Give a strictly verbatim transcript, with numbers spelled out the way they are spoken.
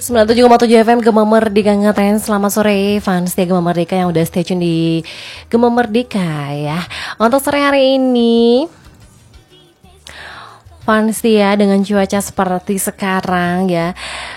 sembilan puluh tujuh koma tujuh F M Gema Merdeka ngatain. Selamat sore fans setia Gema Merdeka yang udah stay tune di Gema Merdeka ya. Untuk sore hari ini fans setia dengan cuaca seperti sekarang ya,